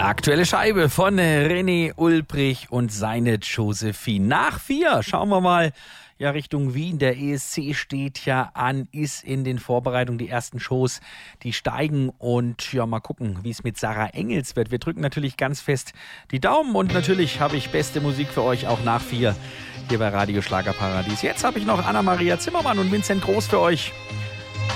Aktuelle Scheibe von René Ulbrich und seine Josephine. Nach 4 schauen wir mal Richtung Wien. Der ESC steht ja an, ist in den Vorbereitungen, die ersten Shows, die steigen und mal gucken, wie es mit Sarah Engels wird. Wir drücken natürlich ganz fest die Daumen und natürlich habe ich beste Musik für euch auch nach 4 hier bei Radio Schlagerparadies. Jetzt habe ich noch Anna-Maria Zimmermann und Vincent Groß für euch.